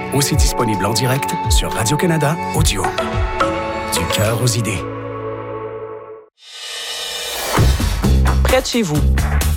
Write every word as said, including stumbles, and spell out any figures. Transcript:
aussi disponible en direct sur Radio-Canada Audio. Du cœur aux idées. Près de chez vous,